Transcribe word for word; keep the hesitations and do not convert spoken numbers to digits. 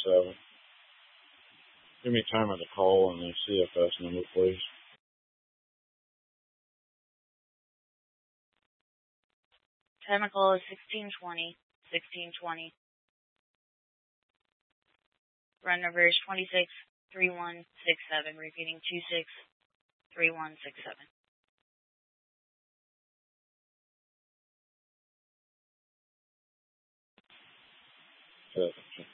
seven. Give me time of the call and the C F S number, please. Time of call is sixteen twenty, sixteen twenty. Run number is two six three one six seven, repeating two six three one six seven. Okay.